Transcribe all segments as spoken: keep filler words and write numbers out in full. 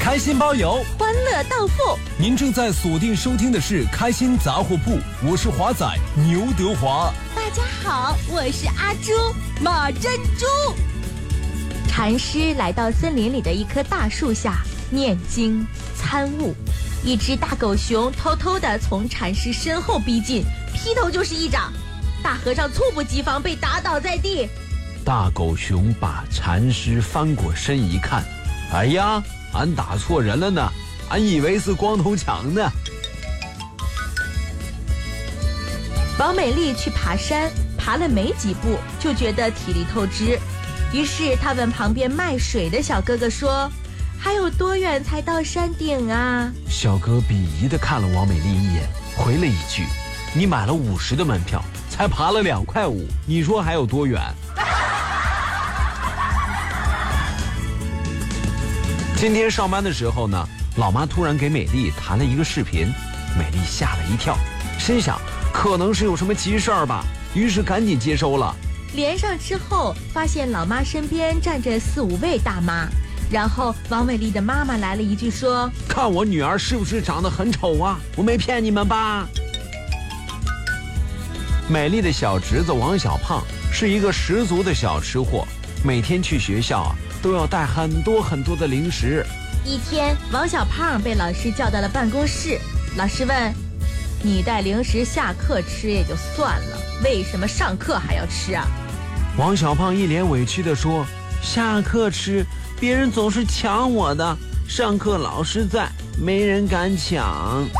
开心包邮， 欢乐到付。 您正在锁定收听的是开心杂货铺，我是华仔牛德华。 大家好，我是阿朱马珍珠。禅师来到森林里的一棵大树下念经参悟，一只大狗熊偷偷地从禅师身后逼近，劈头就是一掌。大和尚猝不及防被打倒在地。 大狗熊把禅师翻过身一看，哎呀，俺打错人了呢，俺以为是光头强呢。 王美丽去爬山，爬了没几步就觉得体力透支，于是她问旁边卖水的小哥哥说，还有多远才到山顶啊？ 小哥鄙夷地看了王美丽一眼，回了一句，你买了五十的门票才爬了两块五，你说还有多远？今天上班的时候呢，老妈突然给美丽弹了一个视频，美丽吓了一跳，心想可能是有什么急事儿吧，于是赶紧接收了。 连上之后发现老妈身边站着四五位大妈，然后王美丽的妈妈来了一句说， 看我女儿是不是长得很丑啊，我没骗你们吧。美丽的小侄子王小胖是一个十足的小吃货，每天去学校啊都要带很多很多的零食。 一天，王小胖被老师叫到了办公室，老师问，你带零食下课吃也就算了，为什么上课还要吃啊？ 王小胖一脸委屈地说，下课吃，别人总是抢我的，上课老师在，没人敢抢。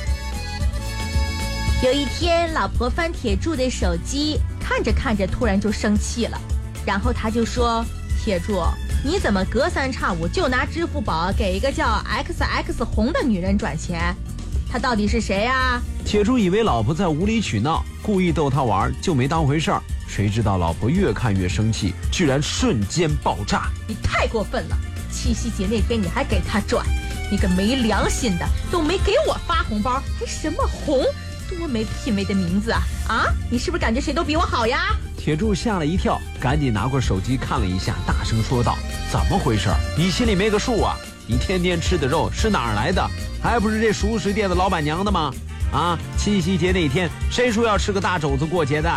有一天，老婆翻铁柱的手机，看着看着突然就生气了，然后他就说，铁柱，你怎么隔三差五就拿支付宝给一个叫 X X 红的女人转钱？她到底是谁啊？ 铁柱以为老婆在无理取闹，故意逗他玩，就没当回事儿。谁知道老婆越看越生气，居然瞬间爆炸。 你太过分了，七夕节那天你还给他转，你个没良心的，都没给我发红包，还什么红？多没品位的名字啊！啊，你是不是感觉谁都比我好呀？ 铁柱吓了一跳，赶紧拿过手机看了一下，大声说道，怎么回事？你心里没个数啊？你天天吃的肉是哪儿来的？还不是这熟食店的老板娘的吗？啊，七夕节那天谁说要吃个大肘子过节的？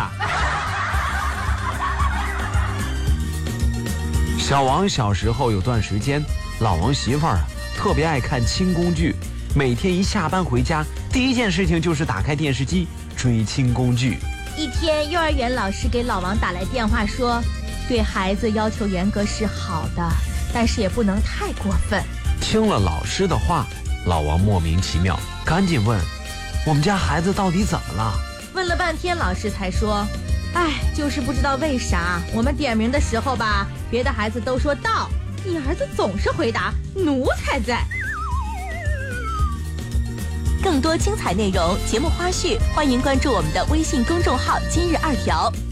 小王小时候有段时间，老王媳妇儿啊特别爱看清宫剧，每天一下班回家，第一件事情就是打开电视机追清宫剧。 一天，幼儿园老师给老王打来电话说，对孩子要求严格是好的，但是也不能太过分。 听了老师的话，老王莫名其妙，赶紧问，我们家孩子到底怎么了？ 问了半天，老师才说，哎，就是不知道为啥我们点名的时候吧，别的孩子都说到，你儿子总是回答奴才在。更多精彩内容、节目花絮，欢迎关注我们的微信公众号今日二条。